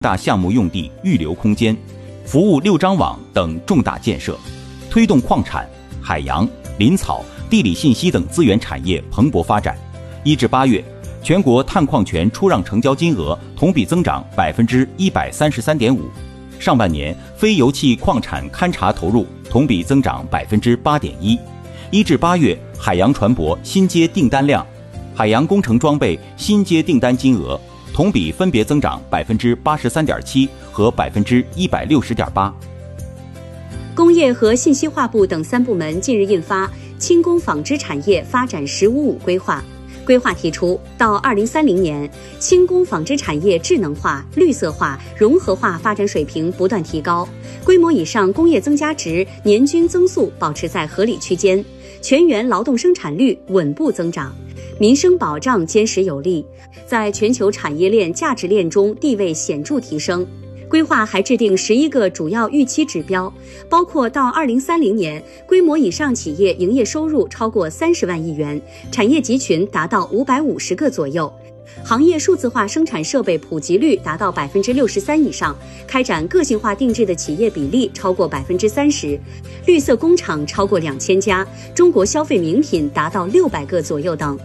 大项目用地预留空间，服务6张网等重大建设，推动矿产、海洋、林草、地理信息等资源产业蓬勃发展。1至8月，全国碳矿权出让成交金额同比增长133.5%。上半年非油气矿产勘查投入同比增长8.1%。1至8月，海洋船舶新接订单量、海洋工程装备新接订单金额同比分别增长83.7%和160.8%。 工业和信息化部等3部门近日印发《轻工纺织产业发展“15+5”规划》。规划提出，到2030年，轻工纺织产业智能化、绿色化、融合化发展水平不断提高，规模以上工业增加值年均增速保持在合理区间，全员劳动生产率稳步增长，民生保障坚实有力，在全球产业链价值链中地位显著提升。规划还制定11个主要预期指标，包括到2030年，规模以上企业营业收入超过30万亿元，产业集群达到550个左右，行业数字化生产设备普及率达到63%以上，开展个性化定制的企业比例超过30%，绿色工厂超过2000家，中国消费名品达到600个左右等。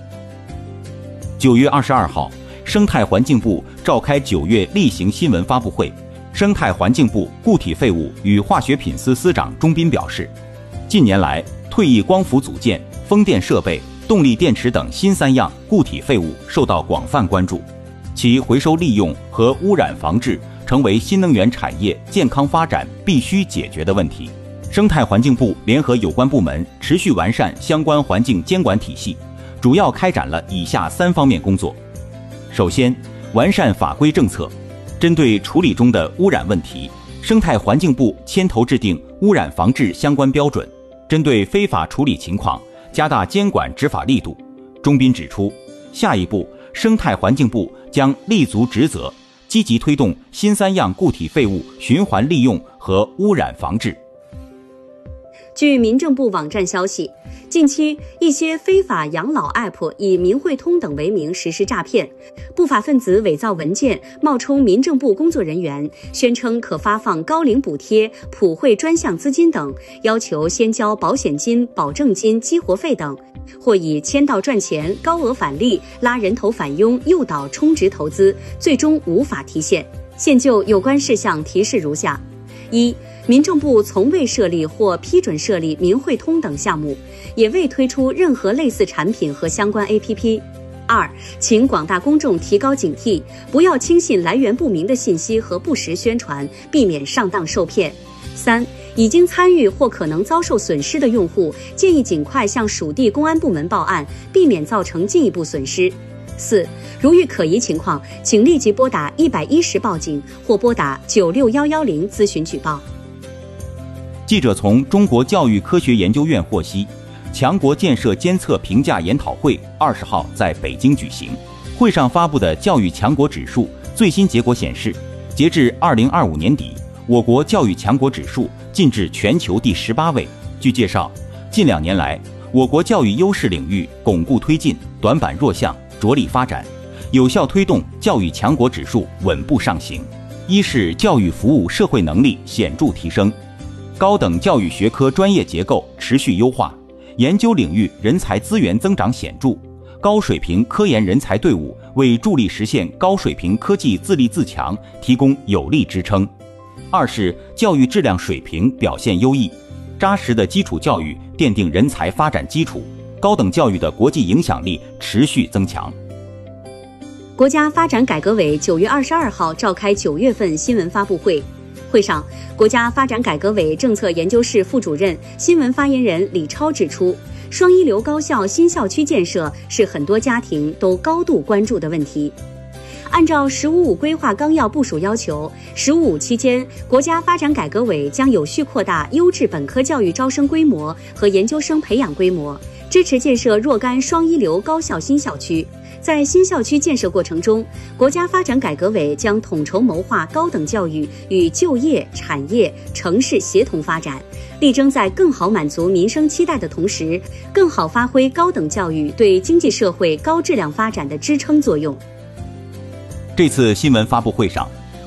9月22号，生态环境部召开9月例行新闻发布会。生态环境部固体废物与化学品司司长钟斌表示，近年来，退役光伏组件、风电设备、动力电池等新3样固体废物受到广泛关注，其回收利用和污染防治成为新能源产业健康发展必须解决的问题。生态环境部联合有关部门持续完善相关环境监管体系，主要开展了以下3方面工作。首先，完善法规政策。针对处理中的污染问题，生态环境部牵头制定污染防治相关标准，针对非法处理情况，加大监管执法力度。钟斌指出，下一步，生态环境部将立足职责，积极推动新3样固体废物循环利用和污染防治。 据民政部网站消息，近期一些非法养老 App 以民汇通等为名实施诈骗，不法分子伪造文件，冒充民政部工作人员，宣称可发放高龄补贴、普惠专项资金等，要求先交保险金、保证金、激活费等，或以签到赚钱、高额返利、拉人头返佣诱导充值投资，最终无法提现。现就有关事项提示如下：一、民政部从未设立或批准设立民汇通等项目，也未推出任何类似产品和相关 APP。2、请广大公众提高警惕，不要轻信来源不明的信息和不实宣传，避免上当受骗。3、已经参与或可能遭受损失的用户，建议尽快向属地公安部门报案，避免造成进一步损失。4、如遇可疑情况，请立即拨打110报警或拨打96110咨询举报。 记者从中国教育科学研究院获悉，强国建设监测评价研讨会20号在北京举行。会上发布的教育强国指数最新结果显示，截至2025年底，我国教育强国指数进至全球第18位。据介绍，近2年来，我国教育优势领域巩固推进，短板弱项着力发展，有效推动教育强国指数稳步上行。一是教育服务社会能力显著提升，高等教育学科专业结构持续优化，研究领域人才资源增长显著，高水平科研人才队伍为助力实现高水平科技自立自强提供有力支撑。二是教育质量水平表现优异，扎实的基础教育奠定人才发展基础，高等教育的国际影响力持续增强。 国家发展改革委9月22号召开9月份新闻发布会，会上，国家发展改革委政策研究室副主任、新闻发言人李超指出，双一流高校新校区建设是很多家庭都高度关注的问题。按照“15+5”规划纲要部署要求，“15+5”期间，国家发展改革委将有序扩大优质本科教育招生规模和研究生培养规模，支持建设若干双一流高校新校区。在新校区建设过程中，国家发展改革委将统筹谋划高等教育与就业、产业、城市协同发展，力争在更好满足民生期待的同时，更好发挥高等教育对经济社会高质量发展的支撑作用。 这次新闻发布会上，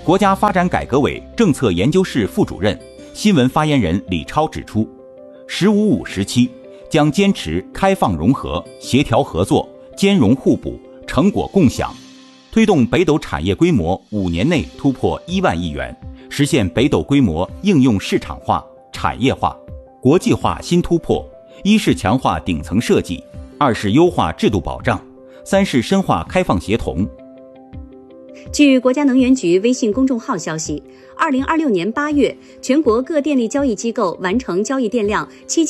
国家发展改革委政策研究室副主任、新闻发言人李超指出，“15+5”时期将坚持开放融合、协调合作、兼容互补、成果共享，推动北斗产业规模5年内突破1万亿元，实现北斗规模应用市场化、产业化、国际化新突破。一是强化顶层设计，二是优化制度保障，三是深化开放协同。 据国家能源局微信公众号消息，2026年8月，全国各电力交易机构完成交易电量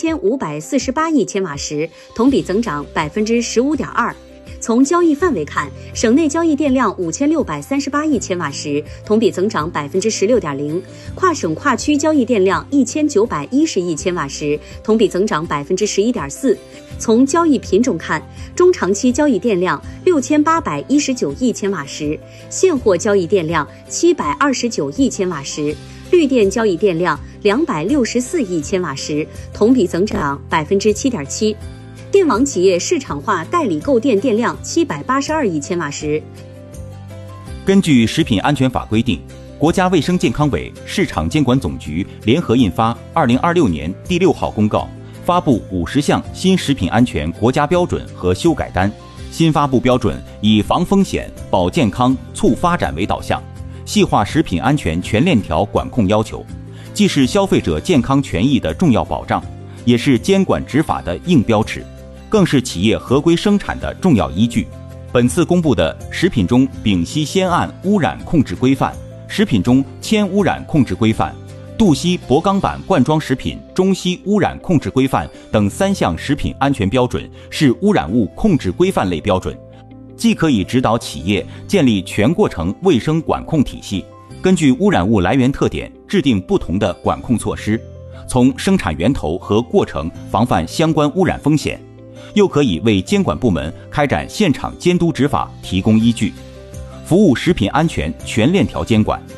7548亿千瓦时，同比增长15.2%。从交易范围看，省内交易电量5638亿千瓦时，同比增长16.0%；跨省跨区交易电量1910亿千瓦时，同比增长11.4%。从交易品种看，中长期交易电量6819亿千瓦时，现货交易电量729亿千瓦时，绿电交易电量264亿千瓦时，同比增长7.7%。电网企业市场化代理购电电量782亿千瓦时。 根据食品安全法规定，国家卫生健康委、市场监管总局联合印发2026年第6号公告，发布50项新食品安全国家标准和修改单。新发布标准以防风险、保健康、促发展为导向，细化食品安全全链条管控要求，既是消费者健康权益的重要保障，也是监管执法的硬标尺，更是企业合规生产的重要依据。本次公布的食品中丙烯酰胺污染控制规范、食品中铅污染控制规范、杜锡箔钢板罐装食品中烯污染控制规范等3项食品安全标准是污染物控制规范类标准，既可以指导企业建立全过程卫生管控体系，根据污染物来源特点制定不同的管控措施，从生产源头和过程防范相关污染风险，又可以为监管部门开展现场监督执法提供依据，服务食品安全全链条监管。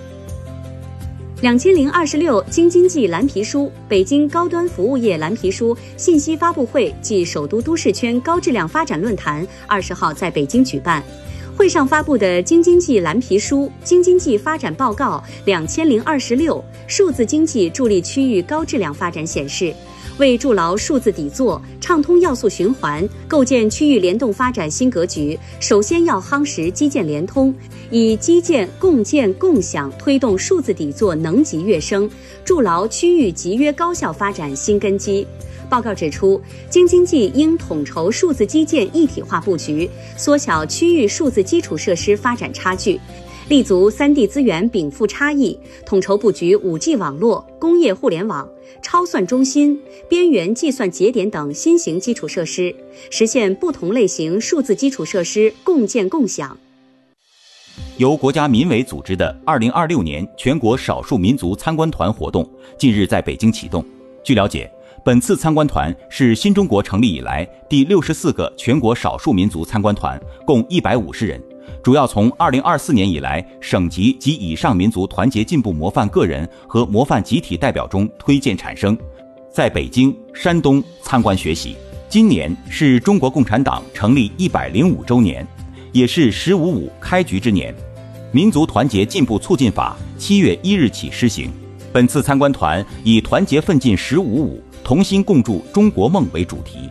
2026京津冀蓝皮书北京高端服务业蓝皮书信息发布会暨首都都市圈高质量发展论坛20号在北京举办。会上发布的京津冀蓝皮书《京津冀发展报告2026数字经济助力区域高质量发展》显示，为筑牢数字底座，畅通要素循环，构建区域联动发展新格局，首先要夯实基建联通，以基建共建共享推动数字底座能级跃升，筑牢区域集约高效发展新根基。报告指出，京津冀应统筹数字基建一体化布局，缩小区域数字基础设施发展差距，立足3D 资源禀赋差异，统筹布局 5G 网络、工业互联网、超算中心、边缘计算节点等新型基础设施，实现不同类型数字基础设施共建共享。 由国家民委组织的2026年全国少数民族参观团活动近日在北京启动。据了解，本次参观团是新中国成立以来第64个全国少数民族参观团，共150人，主要从2024年以来省级及以上民族团结进步模范个人和模范集体代表中推荐产生，在北京、山东参观学习。今年是中国共产党成立105周年，也是15+5开局之年。民族团结进步促进法7月1日起施行。本次参观团以团结奋进15+5同心共筑中国梦为主题。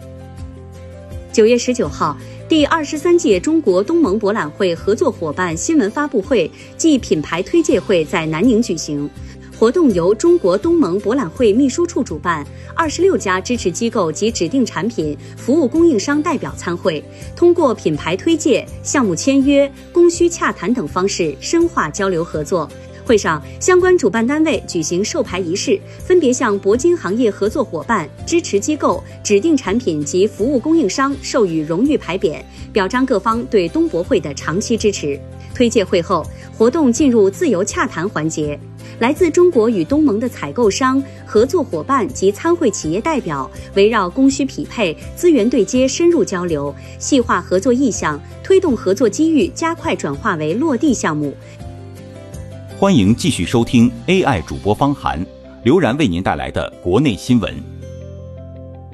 9月19号，第23届中国东盟博览会合作伙伴新闻发布会暨品牌推介会在南宁举行。活动由中国东盟博览会秘书处主办，26家支持机构及指定产品、服务供应商代表参会，通过品牌推介、项目签约、供需洽谈等方式深化交流合作。会上，相关主办单位举行授牌仪式，分别向铂金行业合作伙伴、支持机构、指定产品及服务供应商授予荣誉牌匾，表彰各方对东博会的长期支持。推介会后，活动进入自由洽谈环节。来自中国与东盟的采购商、合作伙伴及参会企业代表围绕供需匹配、资源对接深入交流，细化合作意向，推动合作机遇加快转化为落地项目。 欢迎继续收听 AI 主播方涵、刘然为您带来的国内新闻。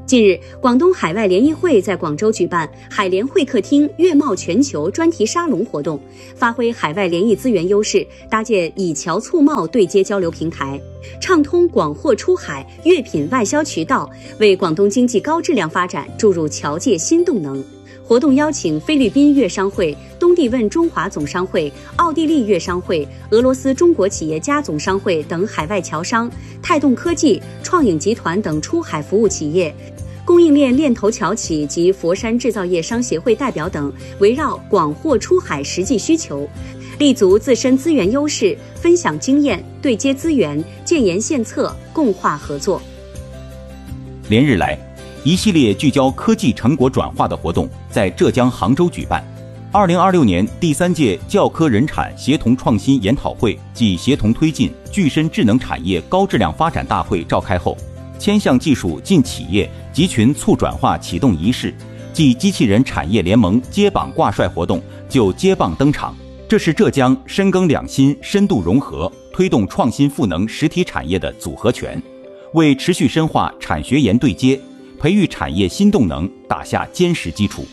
近日，广东海外联谊会在广州举办海联会客厅粤贸全球专题沙龙活动，发挥海外联谊资源优势，搭建以侨促贸对接交流平台，畅通广货出海、粤品外销渠道，为广东经济高质量发展注入侨界新动能。活动邀请菲律宾粤商会、东帝汶中华总商会、奥地利粤商会、俄罗斯中国企业家总商会等海外侨商、泰动科技、创影集团等出海服务企业、供应链链头侨企及佛山制造业商协会代表等，围绕广货出海实际需求，立足自身资源优势，分享经验，对接资源，建言献策，共话合作。 连日来，一系列聚焦科技成果转化的活动在浙江杭州举办。2026年第3届教科人产协同创新研讨会暨协同推进具身智能产业高质量发展大会召开后，千项技术进企业集群促转化启动仪式暨机器人产业联盟接榜挂帅活动就接棒登场。这是浙江深耕两新、深度融合、推动创新赋能实体产业的组合拳，为持续深化产学研对接，培育产业新动能打下坚实基础。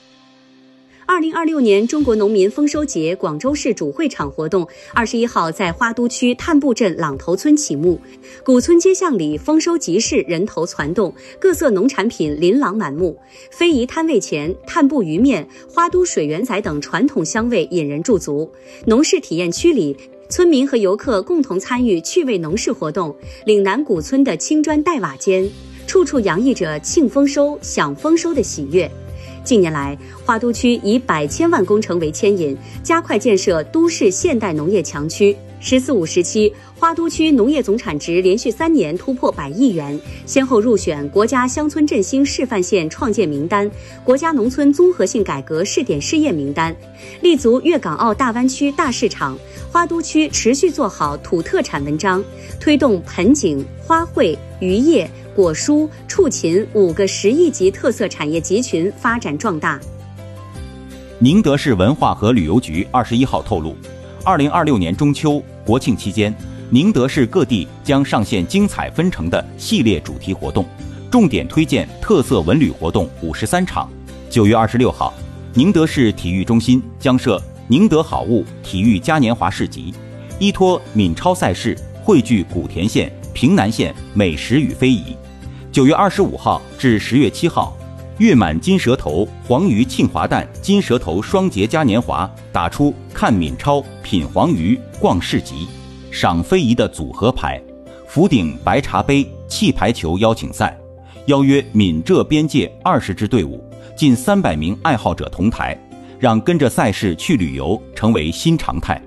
2026年中国农民丰收节广州市主会场活动21号在花都区探布镇朗头村启幕，古村街巷里丰收集市人头攒动，各色农产品琳琅满目，非遗摊位前探布鱼面、花都水源仔等传统香味引人驻足。农事体验区里，村民和游客共同参与趣味农事活动，岭南古村的青砖黛瓦间，处处洋溢着庆丰收、享丰收的喜悦。近年来，花都区以100千万工程为牵引，加快建设都市现代农业强区。“14·5”时期，花都区农业总产值连续3年突破100亿元，先后入选国家乡村振兴示范县创建名单、国家农村综合性改革试点试验名单。立足粤港澳大湾区大市场，花都区持续做好土特产文章，推动盆景、花卉、渔业、果蔬、畜禽5个10亿级特色产业集群发展壮大。 宁德市文化和旅游局21号透露，2026年中秋、国庆期间，宁德市各地将上线精彩纷呈的系列主题活动，重点推荐特色文旅活动53场。9月26号，宁德市体育中心将设宁德好物体育嘉年华市集，依托闽超赛事汇聚古田县、平南县美食与非遗。9月25号至10月7号，月满金蛇头、黄鱼庆华诞金蛇头双节嘉年华打出看闽超、品黄鱼、逛市集、赏非遗的组合牌，福鼎白茶杯气排球邀请赛，邀约闽浙边界20支队伍，近300名爱好者同台，让跟着赛事去旅游成为新常态。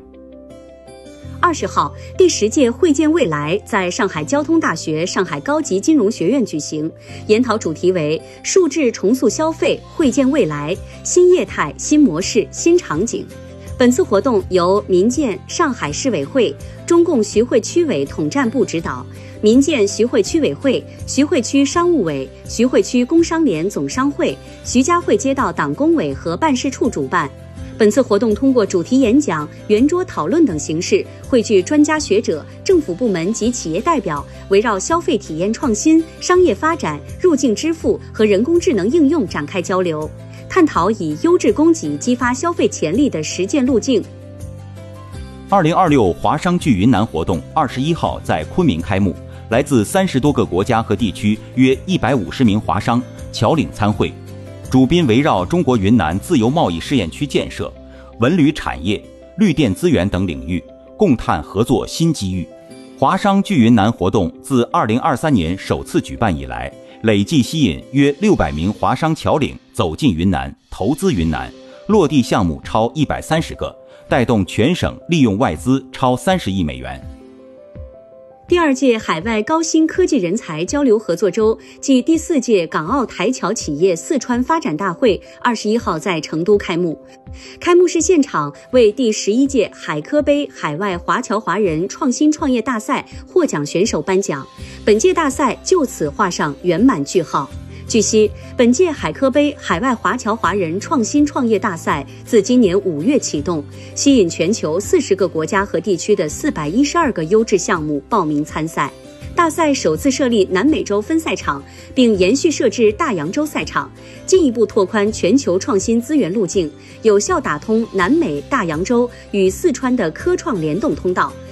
20号，第10届汇建未来在上海交通大学上海高级金融学院举行，研讨主题为数字重塑消费，汇建未来，新业态、新模式、新场景。本次活动由民建、上海市委会、中共徐汇区委统战部指导，民建徐汇区委会、徐汇区商务委、徐汇区工商联总商会、徐家汇街道党工委和办事处主办。本次活动通过主题演讲、圆桌讨论等形式，汇聚专家学者、政府部门及企业代表，围绕消费体验创新、商业发展、入境支付和人工智能应用展开交流，探讨以优质供给激发消费潜力的实践路径。 2026华商聚云南活动21号在昆明开幕，来自30多个国家和地区约150名华商侨领参会。主宾围绕中国云南自由贸易试验区建设、文旅产业、绿电资源等领域共探合作新机遇。华商聚云南活动自2023年首次举办以来，累计吸引约600名华商侨领走进云南、投资云南，落地项目超130个，带动全省利用外资超30亿美元。 第2届海外高新科技人才交流合作周暨第4届港澳台侨企业四川发展大会21号在成都开幕。开幕式现场为第11届海科杯海外华侨华人创新创业大赛获奖选手颁奖，本届大赛就此画上圆满句号。据悉，本届海科杯海外华侨华人创新创业大赛自今年5月启动，吸引全球40个国家和地区的412个优质项目报名参赛。 大赛首次设立南美洲分赛场，并延续设置大洋洲赛场，进一步拓宽全球创新资源路径，有效打通南美、大洋洲与四川的科创联动通道。